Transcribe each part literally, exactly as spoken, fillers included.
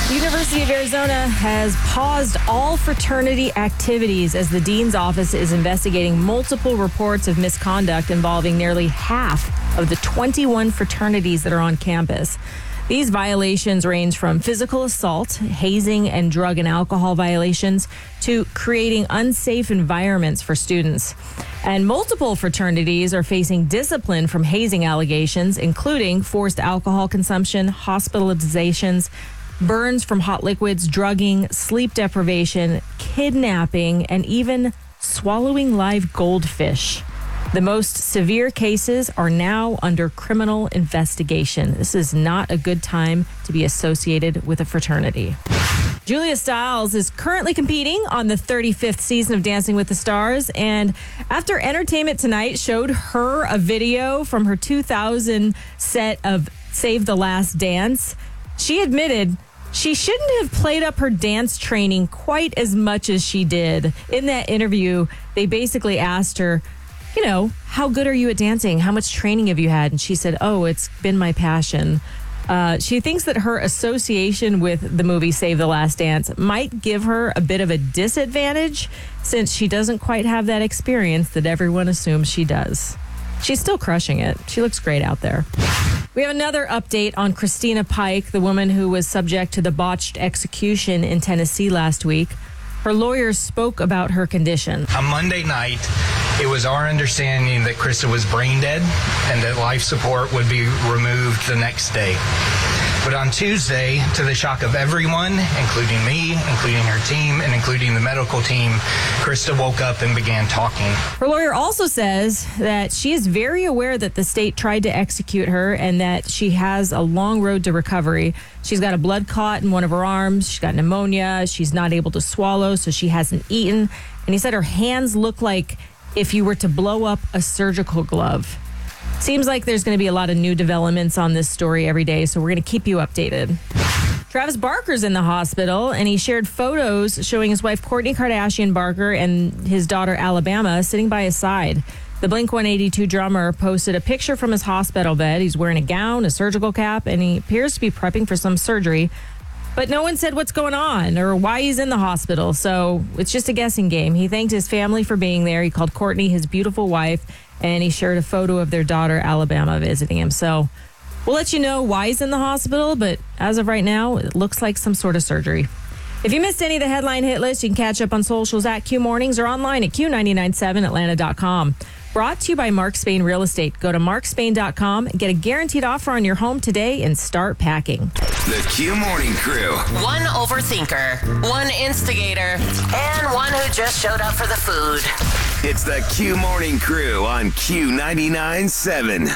The University of Arizona has paused all fraternity activities as the dean's office is investigating multiple reports of misconduct involving nearly half of the twenty-one fraternities that are on campus. These violations range from physical assault, hazing, and drug and alcohol violations to creating unsafe environments for students. And multiple fraternities are facing discipline from hazing allegations, including forced alcohol consumption, hospitalizations, burns from hot liquids, drugging, sleep deprivation, kidnapping, and even swallowing live goldfish. The most severe cases are now under criminal investigation. This is not a good time to be associated with a fraternity. Julia Stiles is currently competing on the thirty-fifth season of Dancing with the Stars. And after Entertainment Tonight showed her a video from her two thousand set of Save the Last Dance, she admitted she shouldn't have played up her dance training quite as much as she did. In that interview, they basically asked her, you know, how good are you at dancing? How much training have you had? And she said, oh, it's been my passion. Uh, she thinks that her association with the movie Save the Last Dance might give her a bit of a disadvantage since she doesn't quite have that experience that everyone assumes she does. She's still crushing it. She looks great out there. We have another update on Christina Pike, the woman who was subject to the botched execution in Tennessee last week. Her lawyers spoke about her condition. On Monday night, it was our understanding that Krista was brain dead and that life support would be removed the next day. But on Tuesday, to the shock of everyone, including me, including her team, and including the medical team, Krista woke up and began talking. Her lawyer also says that she is very aware that the state tried to execute her and that she has a long road to recovery. She's got a blood clot in one of her arms. She's got pneumonia. She's not able to swallow, so she hasn't eaten. And he said her hands look like if you were to blow up a surgical glove. Seems like there's going to be a lot of new developments on this story every day, so we're going to keep you updated. Travis Barker's in the hospital, and he shared photos showing his wife, Kourtney Kardashian Barker, and his daughter, Alabama, sitting by his side. The Blink one eighty-two drummer posted a picture from his hospital bed. He's wearing a gown, a surgical cap, and he appears to be prepping for some surgery. But no one said what's going on or why he's in the hospital, so it's just a guessing game. He thanked his family for being there. He called Kourtney his beautiful wife, and he shared a photo of their daughter, Alabama, visiting him. So we'll let you know why he's in the hospital, but as of right now, it looks like some sort of surgery. If you missed any of the headline hit list, you can catch up on socials at Q Mornings or online at Q nine nine seven Atlanta dot com. Brought to you by Mark Spain Real Estate. Go to mark spain dot com, get a guaranteed offer on your home today, and start packing. The Q Morning Crew. One overthinker, one instigator, and one who just showed up for the food. It's the Q Morning Crew on Q ninety-nine point seven.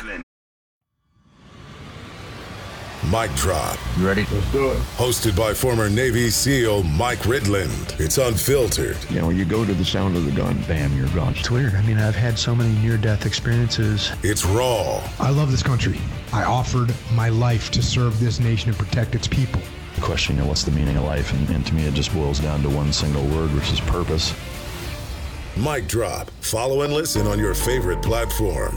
Mic drop. You ready? Let's do it. Hosted by former Navy SEAL Mike Ridland. It's unfiltered. You know, you go to the sound of the gun, bam, you're gone. It's weird. I mean, I've had so many near-death experiences. It's raw. I love this country. I offered my life to serve this nation and protect its people. Question, you know, what's the meaning of life? And, and to me, it just boils down to one single word, which is purpose. Mic drop. Follow and listen on your favorite platform.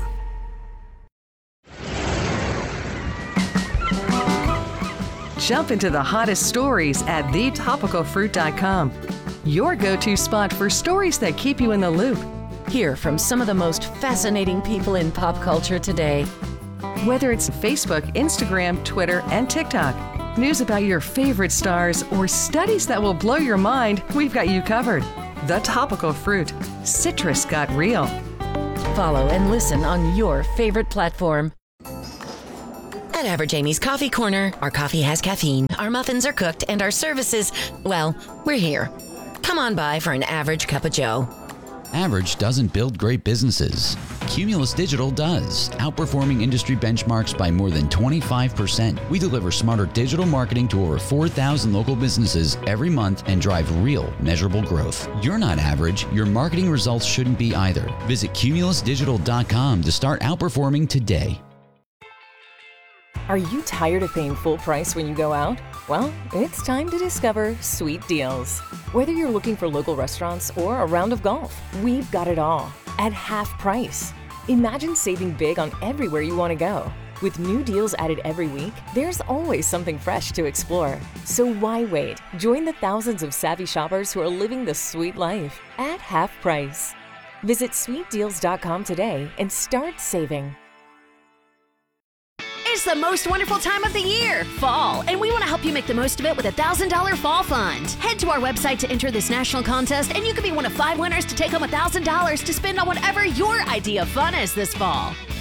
Jump into the hottest stories at the topical fruit dot com. Your go-to spot for stories that keep you in the loop. Hear from some of the most fascinating people in pop culture today. Whether it's Facebook, Instagram, Twitter, and TikTok, news about your favorite stars, or studies that will blow your mind, we've got you covered. The Topical Fruit. Citrus got real. Follow and listen on your favorite platform. At Average Amy's Coffee Corner, our coffee has caffeine, our muffins are cooked, and our services, well, we're here. Come on by for an average cup of joe. Average doesn't build great businesses. Cumulus Digital does, outperforming industry benchmarks by more than twenty-five percent. We deliver smarter digital marketing to over four thousand local businesses every month and drive real, measurable growth. You're not average. Your marketing results shouldn't be either. Visit cumulus digital dot com to start outperforming today. Are you tired of paying full price when you go out? Well, it's time to discover Sweet Deals. Whether you're looking for local restaurants or a round of golf, we've got it all at half price. Imagine saving big on everywhere you want to go. With new deals added every week, there's always something fresh to explore. So why wait? Join the thousands of savvy shoppers who are living the sweet life at half price. Visit sweet deals dot com today and start saving. It's the most wonderful time of the year, fall, and we want to help you make the most of it with a one thousand dollars Fall Fund. Head to our website to enter this national contest, and you could be one of five winners to take home one thousand dollars to spend on whatever your idea of fun is this fall.